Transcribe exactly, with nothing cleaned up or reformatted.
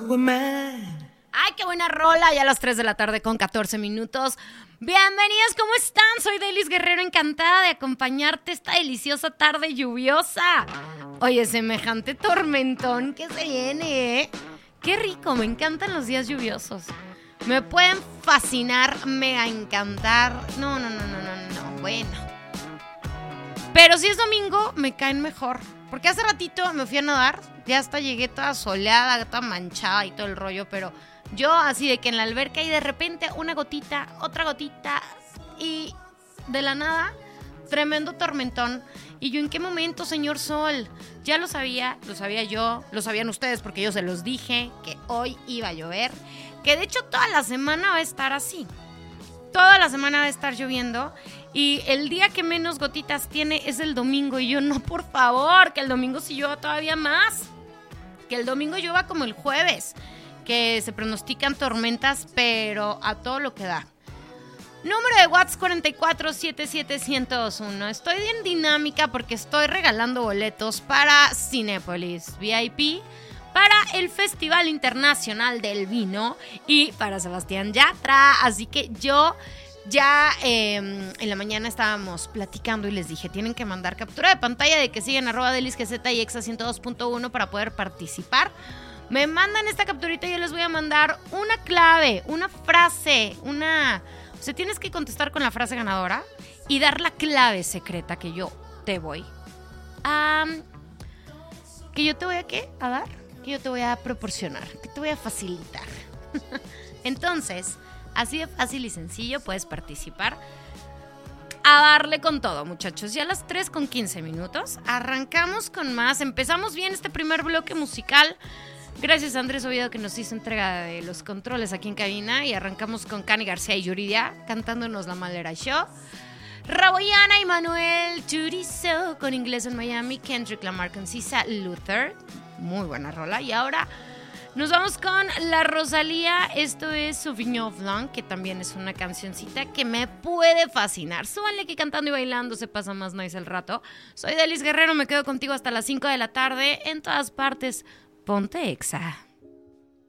we're mad. ¡Ay, qué buena rola! Ya a las tres de la tarde con catorce minutos. Bienvenidos, ¿cómo están? Soy Delis Guerrero, encantada de acompañarte esta deliciosa tarde lluviosa. Oye, semejante tormentón que se viene, ¿eh? Qué rico, me encantan los días lluviosos. Me pueden fascinar, mega encantar. No, no, no, no, no, no, bueno. Pero si es domingo, me caen mejor. Porque hace ratito me fui a nadar, ya hasta llegué toda soleada, toda manchada y todo el rollo, pero yo así de que en la alberca y de repente una gotita, otra gotita y de la nada, tremendo tormentón. Y yo, ¿en qué momento, señor Sol? Ya lo sabía, lo sabía yo, lo sabían ustedes porque yo se los dije que hoy iba a llover, que de hecho toda la semana va a estar así. Toda la semana va a estar lloviendo y el día que menos gotitas tiene es el domingo. Y yo, no, por favor, que el domingo sí llueva todavía más. Que el domingo llueva como el jueves, que se pronostican tormentas, pero a todo lo que da. Número de WhatsApp cuatro cuatro siete siete uno cero uno. Estoy en dinámica porque estoy regalando boletos para Cinépolis V I P, para el Festival Internacional del Vino y para Sebastián Yatra. Así que yo ya eh, en la mañana estábamos platicando y les dije, tienen que mandar captura de pantalla de que siguen arroba delisgz y exa ciento dos punto uno para poder participar. Me mandan esta capturita y yo les voy a mandar una clave, una frase, una... O sea, tienes que contestar con la frase ganadora y dar la clave secreta que yo te voy a... ¿Que yo te voy a qué? ¿A dar? Que yo te voy a proporcionar, que te voy a facilitar. Entonces, así de fácil y sencillo puedes participar. A darle con todo, muchachos. Ya a las tres con quince minutos arrancamos con más. Empezamos bien este primer bloque musical. Gracias a Andrés Oviedo que nos hizo entrega de los controles aquí en cabina. Y arrancamos con Cani García y Yuridia cantándonos La Malera Show. Raboyana y Manuel Turizo con Inglés en Miami. Kendrick Lamar con Sisa Luther. Muy buena rola. Y ahora nos vamos con la Rosalía. Esto es Sauvignon Blanc, que también es una cancioncita que me puede fascinar. Súbanle que cantando y bailando se pasa más nice el rato. Soy Delis Guerrero, me quedo contigo hasta las cinco de la tarde. En todas partes, ponte Exa.